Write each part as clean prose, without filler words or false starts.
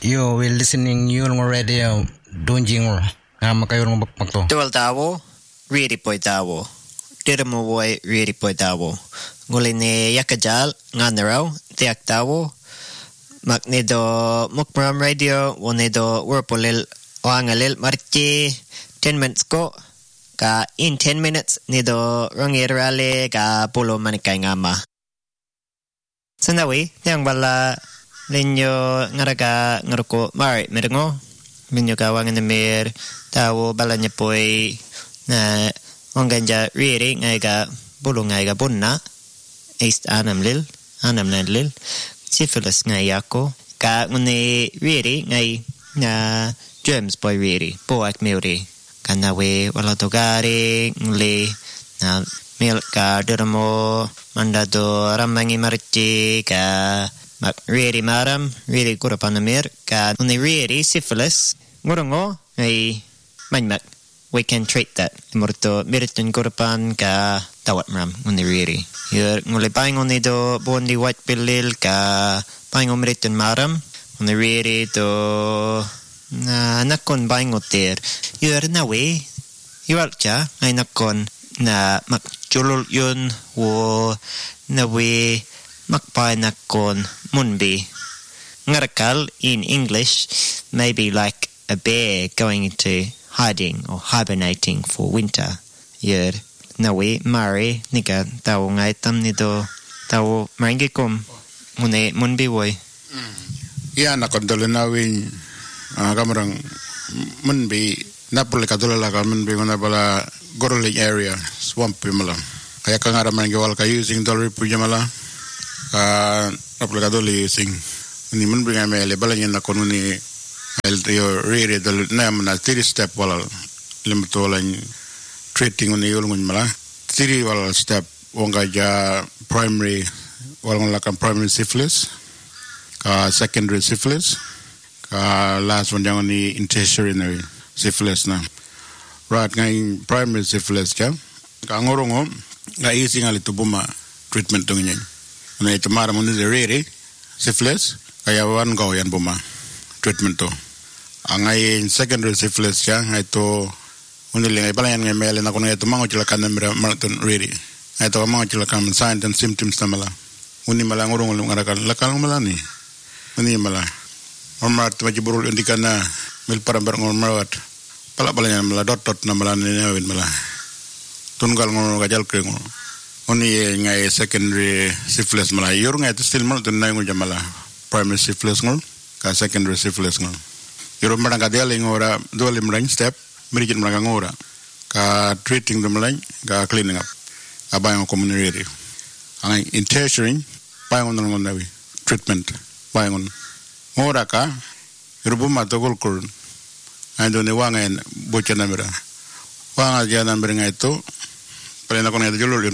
You will listening Yulng Radio Donjing Makayong Bakto. Tuwal tawo, ready po tawo. Dito mo boy, ready po tawo. Nguli ni Yakajal, ngandaraw, tiyak tawo. Magnido Mukram Radio, wanido Wurpulil, Wangalil, Marchi, 10 minutes ko. Ka in 10 minutes, nido Rangirale, ka pulo manikay ngama. Sandawi, yang bala, linyo ngaraga ngaruko, mari, merengo. Minyo kawangan na mer, tawo bala niya po'y na ongganja riri ngay ka bulong ngay ka bunna, east anam lil, syphilis ngay ako, ka nguni riri ngay na germs boy riri, poak miuri, ka nawe wala togari, ngli, na milk ka duramo, mandado ramangi marchi, ka mak riri maram, riri kurapanamir, ka nguni riri syphilis, ngurungo ay manmak. We can treat that. Murto miritun kurapan ka tawat maram nguni riri. Yur nguli paingon nido bondi white pilil ka paingon miritun maram nguni riri to na nakon paingotir. Yur nawe yualcha ay nakon na makjulul yun wo nawe makpay nakon munbi. Ngarakal in English maybe like a bear going into hiding or hibernating for winter. Yer nawi mari nika tao ngai tam nito tao maringikom mune munbi boy. Ya na kondol nawin kamarang munbi napul kadula ka munbi ngona bala goroli area swamp mala. Kaya ka ngara maringwal ka using dollar puja mala. Napul kaduli using ni munbi ngamele bala nyana konuni yo really the name na 3 step wala limtolan treating on yulngun mala 3 wala step wonga ja primary wala kan primary syphilis ka secondary syphilis ka last one jang ni tertiary syphilis na right ngai primary syphilis ka ngorongo ga easy ngali tubuma treatment tungnya na ito mara mo ni really syphilis kaya wan go yan buma treatment to angai secondary syphilis ya itu uniling ay balayan ngay mele na kuno ito mango chilakan na maraton really ito mango chilakan signs and symptoms na mala uni mala ngurung ngarakan lakal mala ni uni mala ormat majiburul indikan na mil parambar ngormarat pala balayan mala dot na mala ni nawin mala tunggal ngoro gajal kring uni ngay secondary syphilis mala yor ngay to still mal tun nay ngo jamala primary syphilis ngol ka secondary syphilis ngol yoro maranga dealing ora dolim range step mirigin maranga ngora ka treating them lang ka cleaning up abayang community ang in tertiary payon ngon nawi treatment payon ngora ka yoro buma to golkur ando ne wangen bocha namira wanga jana meringa itu palena kono jololun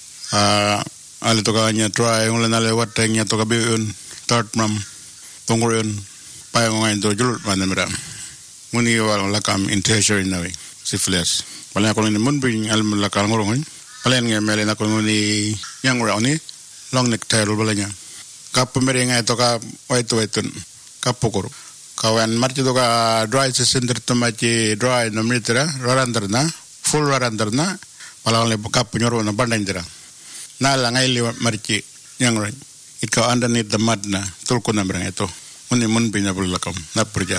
ale to kanya try ngole nale watenya to kabiun third mam tongorun payo ngayon do julur manamira muni wala lakam in tertiary nawi syphilis pala ko ni munbing alm lakal ngorong palen nge mele na ko ni yang rauni long neck tail balanya kap mere nga to ka waitun kapukor kawan marti to ka dry center to machi dry no mitra rarandarna full rarandarna pala le kap nyoro na bandandira na la ngai le marchi yang rai it go underneath the mud na tulko na merang ito muni mun pinya bulakam na perja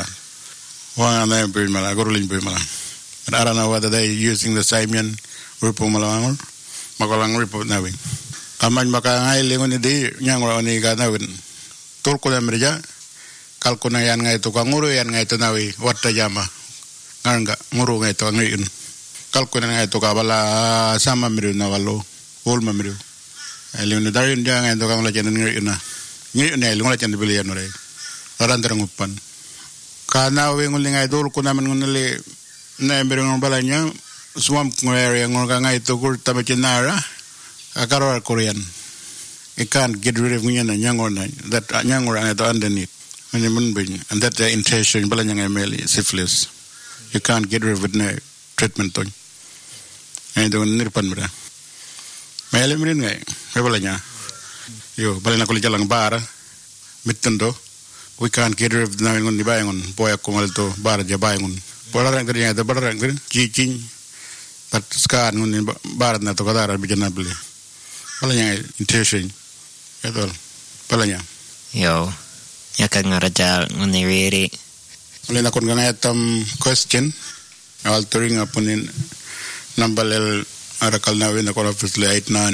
wa na bin mala gorulin bin mala ara na wada they using the simian rupo malangol makolang rupo na win kaman maka ngai le ngoni di nyang ra ni ga na win tulko na merja kalko na yan ngai to ka nguru yan ngai to nawi watta jama nganga nguru ngai to ngai in kalko na ngai to ka bala sama miru na walo wol ma miru ele ni darin jang ngai to ka ngala jan ngai ina ngai ne ngala jan bilian re randarang upan kana we ngulingai dul ko naman ngunili na emberong balanya swamp area ngorga ngai to kur tabakinara akaro Korean it can't get rid of ngunya na nyangor na that nyangor ang ito underneath when you munbing and that the intention balanya ngai meli syphilis you can't get rid of it na treatment to ay do nirpan mura meli mirin ngai balanya yo balanya ko jalang bara mitendo we can't get rid of namin di bayangon poya kumalto bara ja bayangon barang tadi ada barang tadi cicing but sekarang ngun barat na to kadara bijana beli palanya intention itu palanya yo yakang ngarajal nguni riri oleh nakon gana tam question altering upon in number l arakal na win nakon officially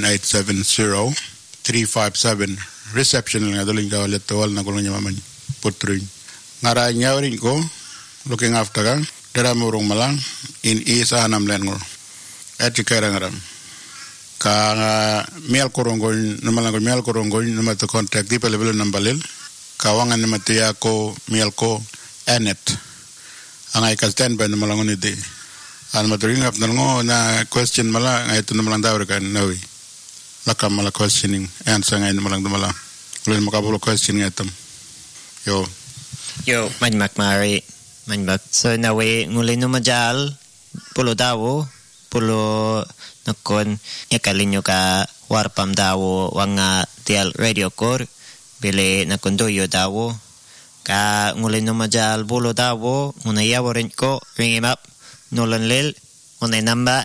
89870 reception nga doling ka ulit wal na kuno maman putring ngara nyawrin ko looking after ka dara murung malang in isa anam len ngor etikara ngaram ka mial korongol namalang ko mial korongol namato contact di level nambalil kawangan namatia ko mial ko anet angay kalten ba namalang ni de an maturing up ngo na question mala ngay to namalang dawr kan nawi lakam mala questioning answer ngay namalang dumala ulen makabulo question ngatam yo manmak mari manmak so nawe ngulin no majal pulo dawo pulo nakon yakalinyo ka warpam dawo wanga tial radio core bile nakondoyo dawo ka ngulin no majal pulo dawo unaya warin ko ring him up nolan lil unay number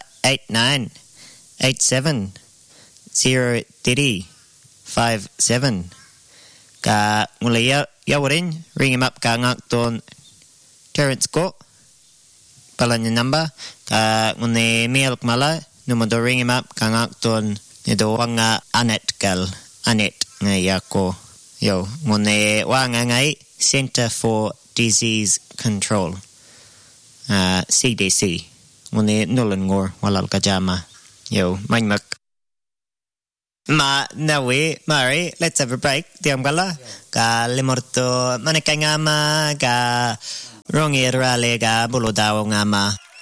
89870357 ka ngulaya yawarin ring him up ka ngakton Terence ko palanya number ka ngune mail mala numero ring him up ka ngakton nido wanga anet ngayako yo ngune wanga ngai Center for Disease Control CDC ngune nolan ngor walal kajama yo manmak ma nawe mari let's have a break diam kala ka limorto manekay ngama ka rongi rale ga bulo daw ngama